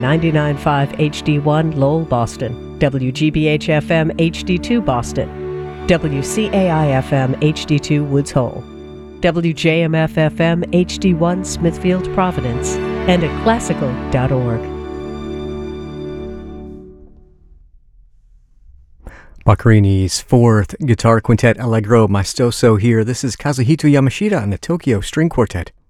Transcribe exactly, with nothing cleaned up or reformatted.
ninety-nine point five H D one Lowell, Boston, W G B H F M H D two Boston, W C A I F M H D two Woods Hole, W J M F F M H D one Smithfield, Providence, and at classical dot org. Boccherini's fourth guitar quintet Allegro Maestoso here. This is Kazuhito Yamashita and the Tokyo String Quartet.